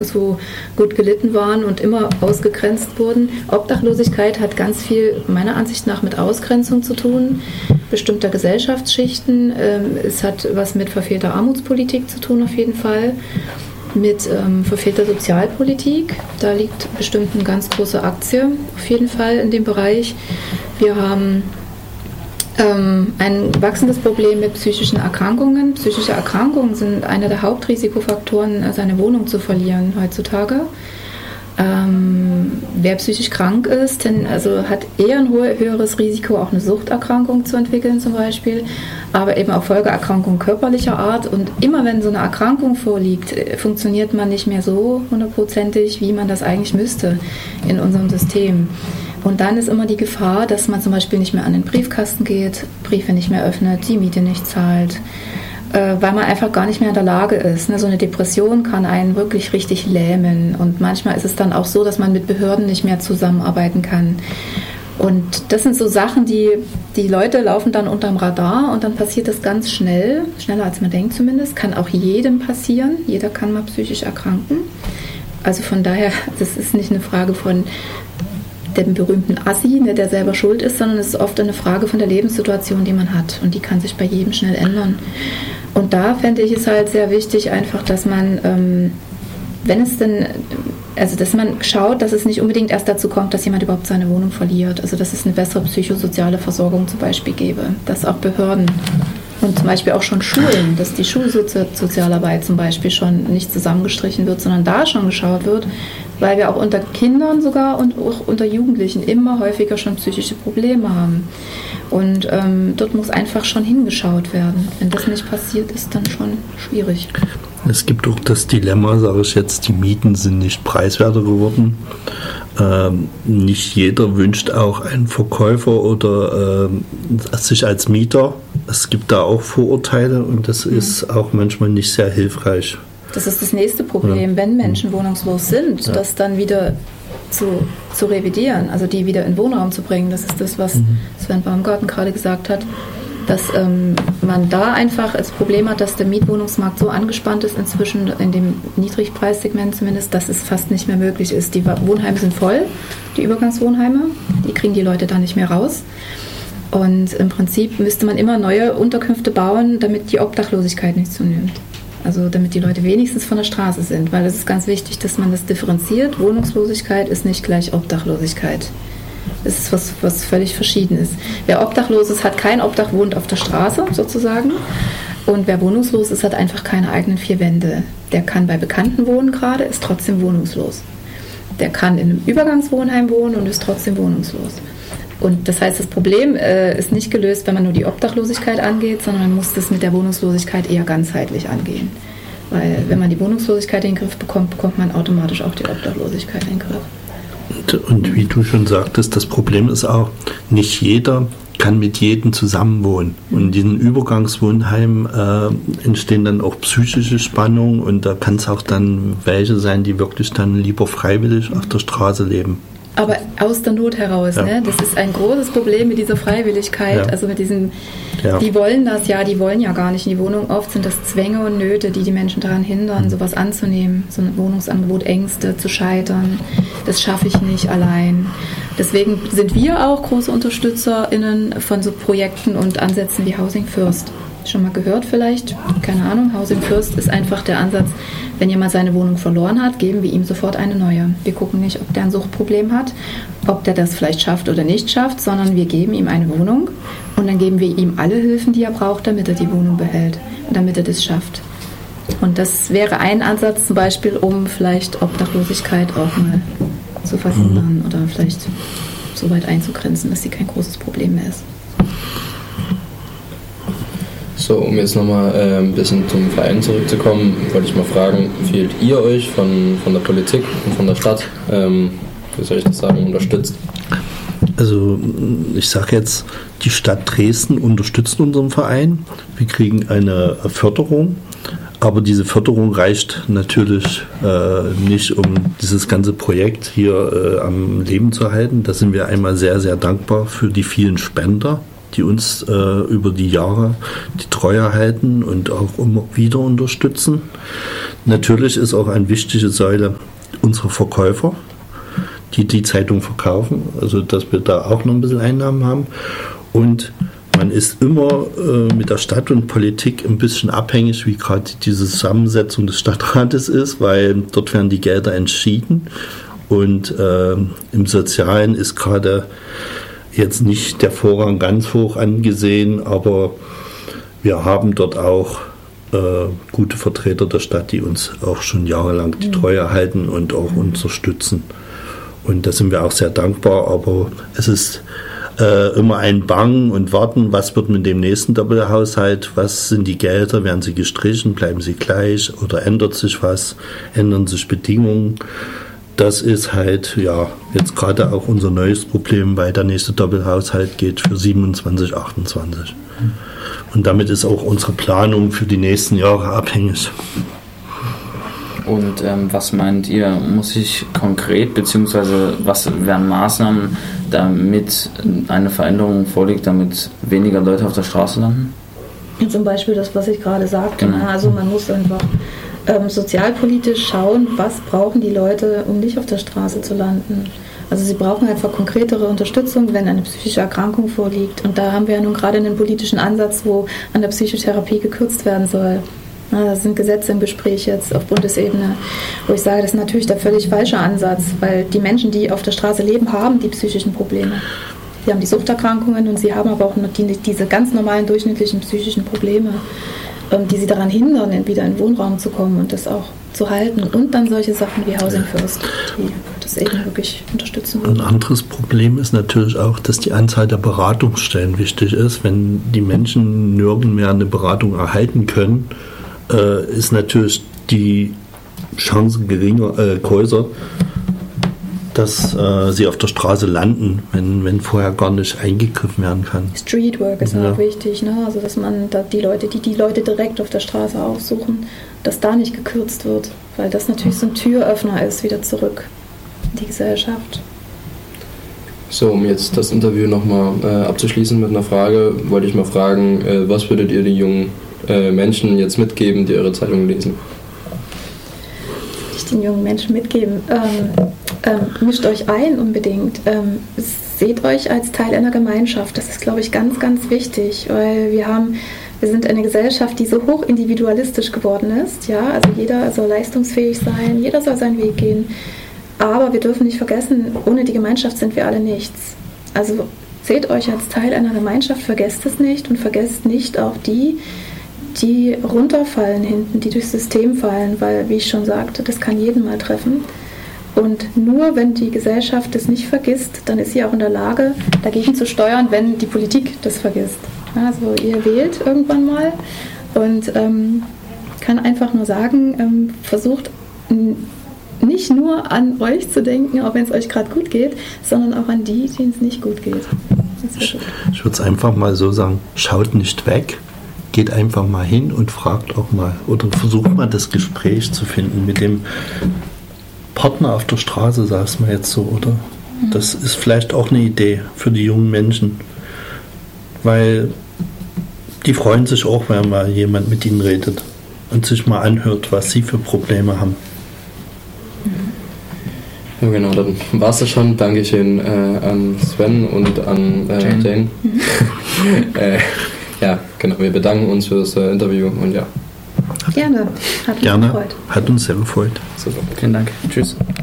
so gut gelitten waren und immer ausgegrenzt wurden. Obdachlosigkeit hat ganz viel meiner Ansicht nach mit Ausgrenzung zu tun, bestimmter Gesellschaftsschichten. Es hat was mit verfehlter Armutspolitik zu tun auf jeden Fall, mit verfehlter Sozialpolitik. Da liegt bestimmt eine ganz große Aktie auf jeden Fall in dem Bereich. Wir haben ein wachsendes Problem mit psychischen Erkrankungen. Psychische Erkrankungen sind einer der Hauptrisikofaktoren, seine Wohnung zu verlieren heutzutage. Wer psychisch krank ist, hat eher ein höheres Risiko, auch eine Suchterkrankung zu entwickeln zum Beispiel, aber eben auch Folgeerkrankungen körperlicher Art. Und immer wenn so eine Erkrankung vorliegt, funktioniert man nicht mehr so hundertprozentig, wie man das eigentlich müsste in unserem System. Und dann ist immer die Gefahr, dass man zum Beispiel nicht mehr an den Briefkasten geht, Briefe nicht mehr öffnet, die Miete nicht zahlt, weil man einfach gar nicht mehr in der Lage ist. So eine Depression kann einen wirklich richtig lähmen. Und manchmal ist es dann auch so, dass man mit Behörden nicht mehr zusammenarbeiten kann. Und das sind so Sachen, die Leute laufen dann unterm Radar und dann passiert das ganz schnell, schneller als man denkt zumindest, kann auch jedem passieren. Jeder kann mal psychisch erkranken. Also von daher, das ist nicht eine Frage von dem berühmten Assi, der selber schuld ist, sondern es ist oft eine Frage von der Lebenssituation, die man hat. Und die kann sich bei jedem schnell ändern. Und da fände ich es halt sehr wichtig, einfach, dass man, dass man schaut, dass es nicht unbedingt erst dazu kommt, dass jemand überhaupt seine Wohnung verliert. Also dass es eine bessere psychosoziale Versorgung zum Beispiel gäbe. Dass auch Behörden und zum Beispiel auch schon Schulen, dass die Schulsozialarbeit zum Beispiel schon nicht zusammengestrichen wird, sondern da schon geschaut wird, weil wir auch unter Kindern sogar und auch unter Jugendlichen immer häufiger schon psychische Probleme haben. Und dort muss einfach schon hingeschaut werden. Wenn das nicht passiert, ist dann schon schwierig. Es gibt auch das Dilemma, sage ich jetzt, die Mieten sind nicht preiswerter geworden. Nicht jeder wünscht auch einen Verkäufer oder sich als Mieter. Es gibt da auch Vorurteile und das ist auch manchmal nicht sehr hilfreich. Das ist das nächste Problem, wenn Menschen wohnungslos sind, das dann wieder zu revidieren, also die wieder in Wohnraum zu bringen. Das ist das, was Sven Baumgarten gerade gesagt hat, dass man da einfach das Problem hat, dass der Mietwohnungsmarkt so angespannt ist inzwischen in dem Niedrigpreissegment zumindest, dass es fast nicht mehr möglich ist. Die Wohnheime sind voll, die Übergangswohnheime, die kriegen die Leute da nicht mehr raus. Und im Prinzip müsste man immer neue Unterkünfte bauen, damit die Obdachlosigkeit nicht zunimmt. Also damit die Leute wenigstens von der Straße sind, weil es ist ganz wichtig, dass man das differenziert. Wohnungslosigkeit ist nicht gleich Obdachlosigkeit. Das ist was völlig Verschiedenes. Wer obdachlos ist, hat kein Obdach, wohnt auf der Straße sozusagen. Und wer wohnungslos ist, hat einfach keine eigenen vier Wände. Der kann bei Bekannten wohnen gerade, ist trotzdem wohnungslos. Der kann in einem Übergangswohnheim wohnen und ist trotzdem wohnungslos. Und das heißt, das Problem ist nicht gelöst, wenn man nur die Obdachlosigkeit angeht, sondern man muss das mit der Wohnungslosigkeit eher ganzheitlich angehen. Weil wenn man die Wohnungslosigkeit in den Griff bekommt, bekommt man automatisch auch die Obdachlosigkeit in den Griff. Und wie du schon sagtest, das Problem ist auch, nicht jeder kann mit jedem zusammenwohnen. Und in diesen Übergangswohnheimen entstehen dann auch psychische Spannungen und da kann es auch dann welche sein, die wirklich dann lieber freiwillig auf der Straße leben. Aber aus der Not heraus, ne? Das ist ein großes Problem mit dieser Freiwilligkeit, also mit diesen, die wollen das ja, die wollen ja gar nicht in die Wohnung. Oft sind das Zwänge und Nöte, die Menschen daran hindern, sowas anzunehmen, so ein Wohnungsangebot, Ängste zu scheitern. Das schaffe ich nicht allein. Deswegen sind wir auch große UnterstützerInnen von so Projekten und Ansätzen wie Housing First. Schon mal gehört vielleicht? Keine Ahnung. Housing First ist einfach der Ansatz, wenn jemand seine Wohnung verloren hat, geben wir ihm sofort eine neue. Wir gucken nicht, ob der ein Suchtproblem hat, ob der das vielleicht schafft oder nicht schafft, sondern wir geben ihm eine Wohnung und dann geben wir ihm alle Hilfen, die er braucht, damit er die Wohnung behält und damit er das schafft. Und das wäre ein Ansatz zum Beispiel, um vielleicht Obdachlosigkeit auch mal zu verhindern oder vielleicht so weit einzugrenzen, dass sie kein großes Problem mehr ist. So, um jetzt nochmal ein bisschen zum Verein zurückzukommen, wollte ich mal fragen, fühlt ihr euch von der Politik und von der Stadt, wie soll ich das sagen, unterstützt? Also ich sage jetzt, die Stadt Dresden unterstützt unseren Verein. Wir kriegen eine Förderung, aber diese Förderung reicht natürlich nicht, um dieses ganze Projekt hier am Leben zu halten. Da sind wir einmal sehr, sehr dankbar für die vielen Spender, die uns über die Jahre die Treue halten und auch immer wieder unterstützen. Natürlich ist auch eine wichtige Säule unsere Verkäufer, die Zeitung verkaufen, also dass wir da auch noch ein bisschen Einnahmen haben. Und man ist immer mit der Stadt und Politik ein bisschen abhängig, wie gerade diese Zusammensetzung des Stadtrates ist, weil dort werden die Gelder entschieden. Und im Sozialen ist gerade jetzt nicht der Vorrang ganz hoch angesehen, aber wir haben dort auch gute Vertreter der Stadt, die uns auch schon jahrelang die Treue halten und auch unterstützen. Und da sind wir auch sehr dankbar, aber es ist immer ein Bangen und Warten, was wird mit dem nächsten Doppelhaushalt, was sind die Gelder, werden sie gestrichen, bleiben sie gleich oder ändert sich was, ändern sich Bedingungen. Das ist halt jetzt gerade auch unser neues Problem, weil der nächste Doppelhaushalt geht für 27, 28. Und damit ist auch unsere Planung für die nächsten Jahre abhängig. Und was meint ihr, muss ich konkret, beziehungsweise was wären Maßnahmen, damit eine Veränderung vorliegt, damit weniger Leute auf der Straße landen? Zum Beispiel das, was ich gerade sagte. Genau. Also man muss einfach sozialpolitisch schauen, was brauchen die Leute, um nicht auf der Straße zu landen. Also sie brauchen einfach konkretere Unterstützung, wenn eine psychische Erkrankung vorliegt. Und da haben wir ja nun gerade einen politischen Ansatz, wo an der Psychotherapie gekürzt werden soll. Da sind Gesetze im Gespräch jetzt auf Bundesebene, wo ich sage, das ist natürlich der völlig falsche Ansatz, weil die Menschen, die auf der Straße leben, haben die psychischen Probleme. Sie haben die Suchterkrankungen und sie haben aber auch noch diese ganz normalen durchschnittlichen psychischen Probleme, die sie daran hindern, wieder in den Wohnraum zu kommen und das auch zu halten. Und dann solche Sachen wie Housing First, die das eben wirklich unterstützen würden. Ein anderes Problem ist natürlich auch, dass die Anzahl der Beratungsstellen wichtig ist. Wenn die Menschen nirgends mehr eine Beratung erhalten können, ist natürlich die Chance größer, dass sie auf der Straße landen, wenn vorher gar nicht eingegriffen werden kann. Streetwork ist auch wichtig, ne? Also dass man da die Leute direkt auf der Straße aufsuchen, dass da nicht gekürzt wird, weil das natürlich so ein Türöffner ist, wieder zurück in die Gesellschaft. So, um jetzt das Interview nochmal abzuschließen mit einer Frage, wollte ich mal fragen, was würdet ihr den jungen Menschen jetzt mitgeben, die eure Zeitung lesen? Ich den jungen Menschen mitgeben, mischt euch ein unbedingt, seht euch als Teil einer Gemeinschaft, das ist, glaube ich, ganz, ganz wichtig, weil wir sind eine Gesellschaft, die so hoch individualistisch geworden ist, ja, also jeder soll leistungsfähig sein, jeder soll seinen Weg gehen, aber wir dürfen nicht vergessen, ohne die Gemeinschaft sind wir alle nichts. Also seht euch als Teil einer Gemeinschaft, vergesst es nicht und vergesst nicht auch die runterfallen hinten, die durchs System fallen, weil, wie ich schon sagte, das kann jeden mal treffen. Und nur wenn die Gesellschaft das nicht vergisst, dann ist sie auch in der Lage, dagegen zu steuern, wenn die Politik das vergisst. Also ihr wählt irgendwann mal und kann einfach nur sagen, versucht nicht nur an euch zu denken, auch wenn es euch gerade gut geht, sondern auch an die, denen es nicht gut geht. Ich würde es einfach mal so sagen, schaut nicht weg. Geht einfach mal hin und fragt auch mal oder versucht mal das Gespräch zu finden mit dem Partner auf der Straße, sagst du jetzt so, oder? Das ist vielleicht auch eine Idee für die jungen Menschen, weil die freuen sich auch, wenn mal jemand mit ihnen redet und sich mal anhört, was sie für Probleme haben. Ja, genau, dann war es das schon. Dankeschön an Sven und an Jane. Ja, genau, wir bedanken uns für das Interview und ja. Gerne, hat uns gefreut. Hat uns sehr gefreut. Super. Vielen Dank. Tschüss.